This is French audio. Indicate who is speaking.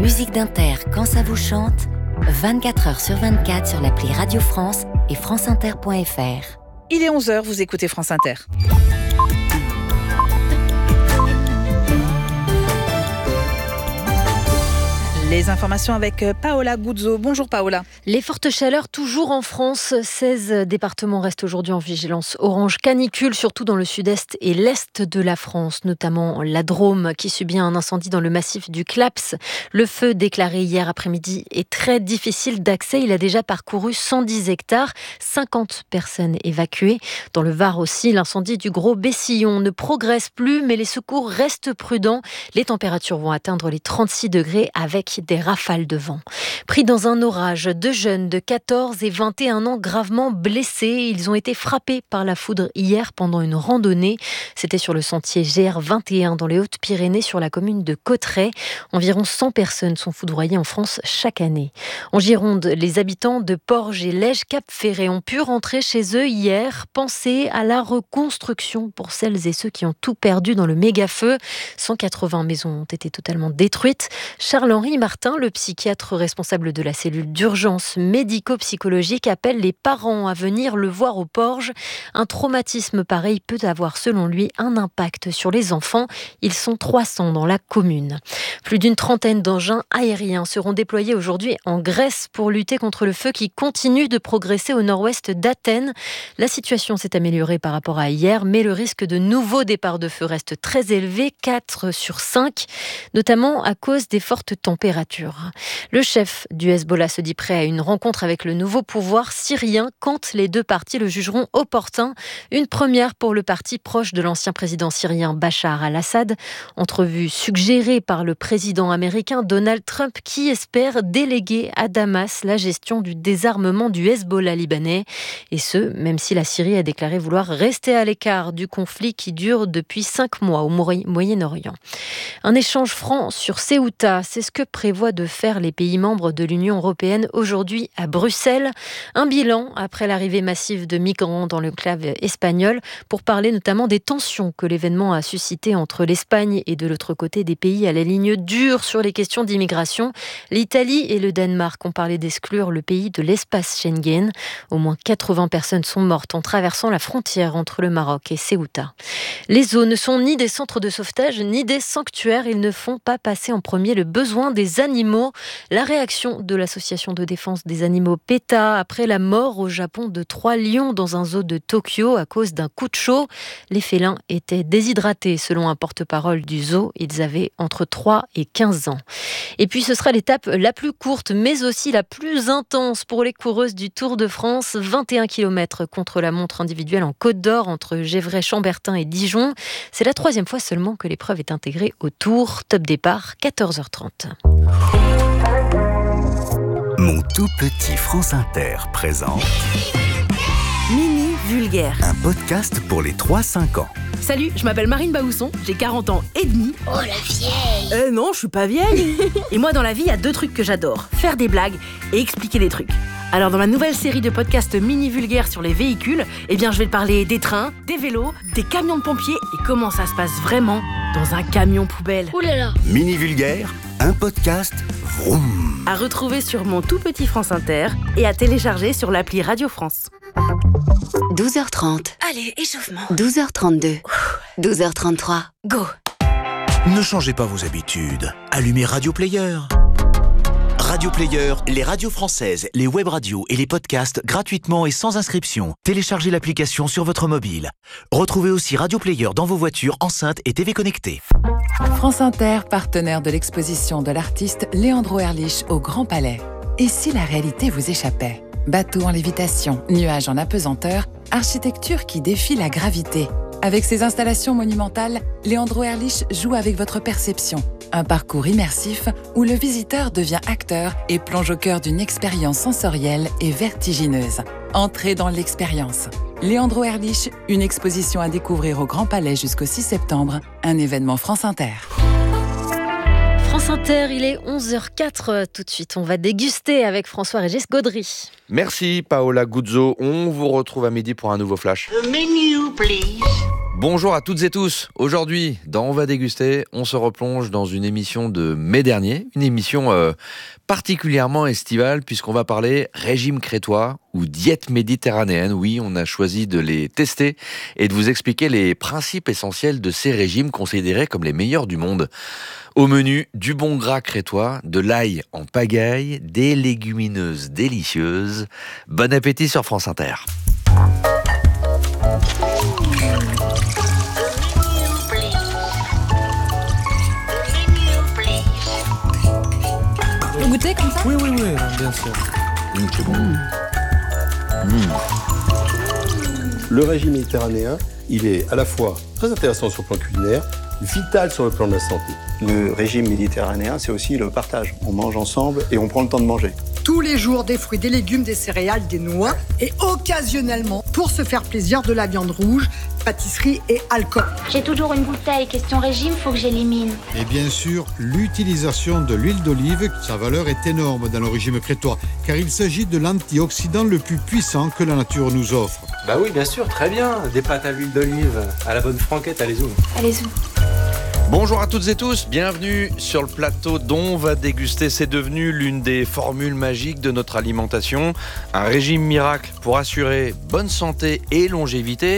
Speaker 1: musique d'Inter quand ça vous chante, 24 heures sur 24 sur l'appli Radio France et franceinter.fr.
Speaker 2: Il est 11h, vous écoutez France Inter. Les informations avec Paola Guzzo. Bonjour Paola.
Speaker 3: Les fortes chaleurs toujours en France. 16 départements restent aujourd'hui en vigilance orange canicule, surtout dans le sud-est et l'est de la France, notamment la Drôme qui subit un incendie dans le massif du Claps. Le feu déclaré hier après-midi est très difficile d'accès. Il a déjà parcouru 110 hectares, 50 personnes évacuées. Dans le Var aussi, l'incendie du Gros Bessillon ne progresse plus, mais les secours restent prudents. Les températures vont atteindre les 36 degrés avec des rafales de vent. Pris dans un orage, 2 jeunes de 14 et 21 ans gravement blessés. Ils ont été frappés par la foudre hier pendant une randonnée. C'était sur le sentier GR21 dans les Hautes-Pyrénées, sur la commune de Cauterets. Environ 100 personnes sont foudroyées en France chaque année. En Gironde, les habitants de Porges et Lège-Cap-Ferré ont pu rentrer chez eux hier. Penser à la reconstruction pour celles et ceux qui ont tout perdu dans le méga-feu. 180 maisons ont été totalement détruites. Charles-Henri Martin, le psychiatre responsable de la cellule d'urgence médico-psychologique, appelle les parents à venir le voir aux Porges. Un traumatisme pareil peut avoir, selon lui, un impact sur les enfants. Ils sont 300 dans la commune. Plus d'une trentaine d'engins aériens seront déployés aujourd'hui en Grèce pour lutter contre le feu qui continue de progresser au nord-ouest d'Athènes. La situation s'est améliorée par rapport à hier, mais le risque de nouveaux départs de feu reste très élevé, 4 sur 5, notamment à cause des fortes températures. Le chef du Hezbollah se dit prêt à une rencontre avec le nouveau pouvoir syrien quand les deux parties le jugeront opportun. Une première pour le parti proche de l'ancien président syrien Bachar al-Assad. Entrevue suggérée par le président américain Donald Trump qui espère déléguer à Damas la gestion du désarmement du Hezbollah libanais. Et ce, même si la Syrie a déclaré vouloir rester à l'écart du conflit qui dure depuis 5 mois au Moyen-Orient. Un échange franc sur Ceuta, c'est ce que prévoient de faire les pays membres de l'Union européenne aujourd'hui à Bruxelles. Un bilan après l'arrivée massive de migrants dans l'enclave espagnole pour parler notamment des tensions que l'événement a suscité entre l'Espagne et de l'autre côté des pays à la ligne dure sur les questions d'immigration. L'Italie et le Danemark ont parlé d'exclure le pays de l'espace Schengen. Au moins 80 personnes sont mortes en traversant la frontière entre le Maroc et Ceuta. Les eaux ne sont ni des centres de sauvetage ni des sanctuaires. Ils ne font pas passer en premier le besoin des animaux. La réaction de l'association de défense des animaux PETA après la mort au Japon de 3 lions dans un zoo de Tokyo à cause d'un coup de chaud. Les félins étaient déshydratés selon un porte-parole du zoo. Ils avaient entre 3 et 15 ans. Et puis ce sera l'étape la plus courte mais aussi la plus intense pour les coureuses du Tour de France. 21 km contre la montre individuelle en Côte d'Or entre Gévray, Chambertin et Dijon. C'est la 3e fois seulement que l'épreuve est intégrée au Tour. Top départ, 14h30.
Speaker 4: Mon tout petit France Inter présente
Speaker 5: Mini Vulgaire,
Speaker 4: un podcast pour les 3-5 ans.
Speaker 5: Salut, je m'appelle Marine Baousson, j'ai 40 ans et demi.
Speaker 1: Oh la vieille!
Speaker 5: Non, je suis pas vieille. Et moi dans la vie, il y a 2 trucs que j'adore, faire des blagues et expliquer des trucs. Alors dans ma nouvelle série de podcasts Mini Vulgaire sur les véhicules, je vais te parler des trains, des vélos, des camions de pompiers et comment ça se passe vraiment dans un camion poubelle.
Speaker 1: Ouh là là!
Speaker 4: Mini Vulgaire, un podcast vroom.
Speaker 5: À retrouver sur mon tout petit France Inter et à télécharger sur l'appli Radio France.
Speaker 1: 12h30.
Speaker 5: Allez, échauffement.
Speaker 1: 12h32. 12h33. Go!
Speaker 4: Ne changez pas vos habitudes. Allumez Radio Player. Radio Player, les radios françaises, les web radios et les podcasts gratuitement et sans inscription. Téléchargez l'application sur votre mobile. Retrouvez aussi Radio Player dans vos voitures, enceintes et TV connectées.
Speaker 6: France Inter, partenaire de l'exposition de l'artiste Leandro Erlich au Grand Palais. Et si la réalité vous échappait ? Bateau en lévitation, nuages en apesanteur, architecture qui défie la gravité. Avec ses installations monumentales, Leandro Erlich joue avec votre perception. Un parcours immersif où le visiteur devient acteur et plonge au cœur d'une expérience sensorielle et vertigineuse. Entrez dans l'expérience. Leandro Erlich, une exposition à découvrir au Grand Palais jusqu'au 6 septembre, un événement France Inter.
Speaker 3: France Inter, il est 11h04. Tout de suite, on va déguster avec François-Régis Gaudry.
Speaker 7: Merci Paola Guzzo. On vous retrouve à midi pour un nouveau flash.
Speaker 8: The menu, please.
Speaker 7: Bonjour à toutes et tous. Aujourd'hui, dans On va déguster, on se replonge dans une émission de mai dernier, une émission particulièrement estivale puisqu'on va parler régime crétois ou diète méditerranéenne. Oui, on a choisi de les tester et de vous expliquer les principes essentiels de ces régimes considérés comme les meilleurs du monde. Au menu, du bon gras crétois, de l'ail en pagaille, des légumineuses délicieuses. Bon appétit sur France Inter.
Speaker 2: Vous goûtez comme ça ?
Speaker 8: Oui, bien sûr.
Speaker 7: C'est bon.
Speaker 9: Le régime méditerranéen, il est à la fois très intéressant sur le plan culinaire, vital sur le plan de la santé.
Speaker 10: Le régime méditerranéen, c'est aussi le partage. On mange ensemble et on prend le temps de manger.
Speaker 11: Tous les jours, des fruits, des légumes, des céréales, des noix et occasionnellement, pour se faire plaisir, de la viande rouge, pâtisserie et alcool.
Speaker 12: J'ai toujours une bouteille. Question régime, faut que j'élimine.
Speaker 13: Et bien sûr, l'utilisation de l'huile d'olive, sa valeur est énorme dans le régime crétois, car il s'agit de l'antioxydant le plus puissant que la nature nous offre.
Speaker 8: Bah oui, bien sûr, très bien. Des pâtes à l'huile d'olive, à la bonne franquette, allez-y.
Speaker 12: Allez-y.
Speaker 7: Bonjour à toutes et tous, bienvenue sur le plateau d'On va déguster. C'est devenu l'une des formules magiques de notre alimentation. Un régime miracle pour assurer bonne santé et longévité.